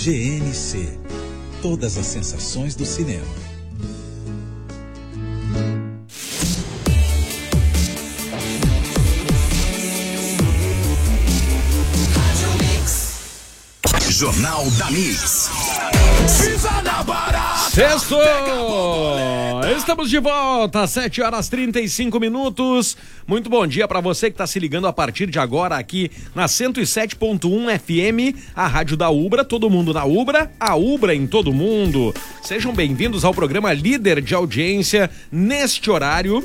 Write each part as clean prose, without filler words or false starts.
GNC. Todas as sensações do cinema. Jornal da Mix. Sexto! Estamos de volta, 7h35. Muito bom dia para você que está se ligando a partir de agora aqui na 107.1 FM, a rádio da Ubra, todo mundo na Ubra, a Ubra em todo mundo. Sejam bem-vindos ao programa líder de audiência neste horário.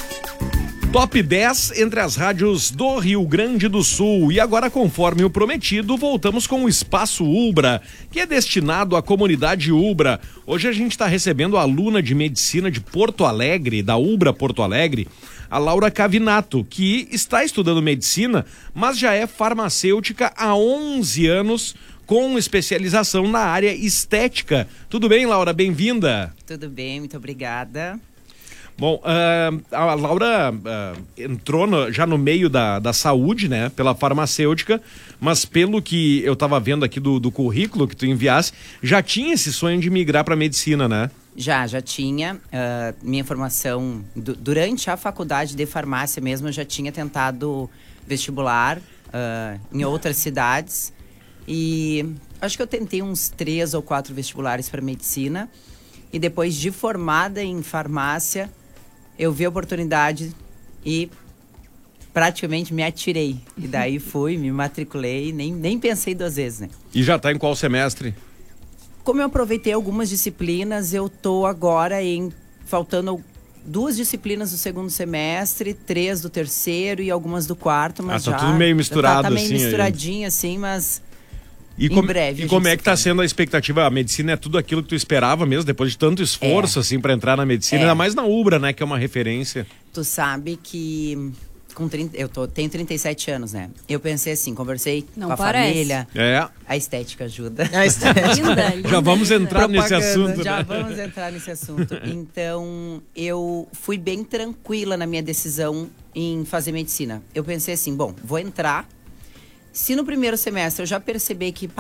Top 10 entre as rádios do Rio Grande do Sul. E agora, conforme o prometido, voltamos com o Espaço Ubra, que é destinado à comunidade Ubra. Hoje a gente está recebendo a aluna de medicina de Porto Alegre, da Ubra Porto Alegre, a Laura Cavinato, que está estudando medicina, mas já é farmacêutica há 11 anos, com especialização na área estética. Tudo bem, Laura? Bem-vinda. Tudo bem, muito obrigada. Bom, a Laura entrou já no meio da saúde, né, pela farmacêutica, mas pelo que eu estava vendo aqui do currículo que tu enviasse, já tinha esse sonho de migrar para medicina, né? Já tinha. Minha formação, durante a faculdade de farmácia mesmo, eu já tinha tentado vestibular em outras cidades. E acho que eu tentei uns 3 ou 4 vestibulares para medicina. E depois de formada em farmácia, eu vi a oportunidade e praticamente me atirei. E daí fui, me matriculei, nem pensei 2 vezes, né? E já tá em qual semestre? Como eu aproveitei algumas disciplinas, eu tô agora faltando 2 disciplinas do 2º semestre, 3 do 3º e algumas do 4º, mas tá tudo meio misturado, tá meio assim, misturadinho, assim, mas... Em breve. E como é que tá sendo a expectativa? A medicina é tudo aquilo que tu esperava mesmo, depois de tanto esforço, assim, para entrar na medicina, ainda mais na Ubra, né, que é uma referência. Tu sabe que tenho 37 anos, né? Eu pensei assim, conversei com a família. A estética ajuda. A estética. Linda. Já vamos entrar nesse assunto. Já vamos entrar nesse assunto. Então, eu fui bem tranquila na minha decisão em fazer medicina. Eu pensei assim, bom, vou entrar. Se no primeiro semestre eu já perceber que,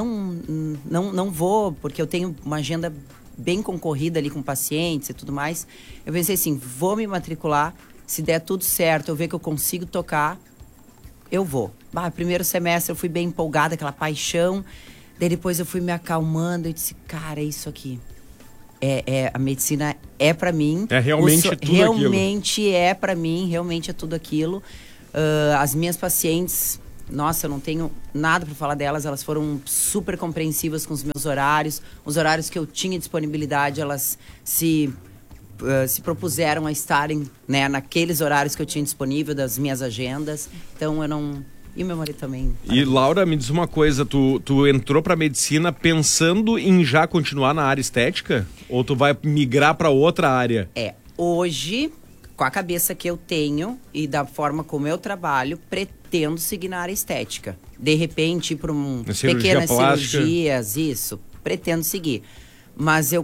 não vou, porque eu tenho uma agenda bem concorrida ali com pacientes e tudo mais, eu pensei assim, vou me matricular, se der tudo certo, eu ver que eu consigo tocar, eu vou. Primeiro semestre eu fui bem empolgada, aquela paixão, daí depois eu fui me acalmando e disse, cara, é isso aqui. A medicina é pra mim. É realmente tudo aquilo. Realmente é pra mim, realmente é tudo aquilo. As minhas pacientes... Nossa, eu não tenho nada para falar delas, elas foram super compreensivas com os meus horários, os horários que eu tinha disponibilidade, elas se propuseram a estarem, né, naqueles horários que eu tinha disponível das minhas agendas, então eu não... E o meu marido também. E Laura, me diz uma coisa, tu entrou pra medicina pensando em já continuar na área estética? Ou tu vai migrar para outra área? Hoje... Com a cabeça que eu tenho e da forma como eu trabalho, pretendo seguir na área estética. De repente, ir para pequenas cirurgias, isso, pretendo seguir. Mas eu